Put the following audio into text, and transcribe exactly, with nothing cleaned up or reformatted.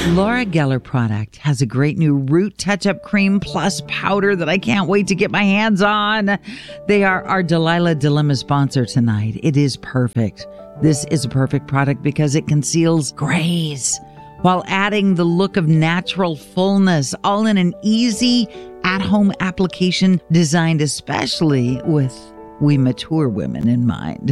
Laura Geller product has a great new Root Touch-Up Cream Plus powder that I can't wait to get my hands on. They are our Delilah Dilemma sponsor tonight. It is perfect. This is a perfect product because it conceals grays while adding the look of natural fullness, all in an easy at-home application designed especially with we mature women in mind.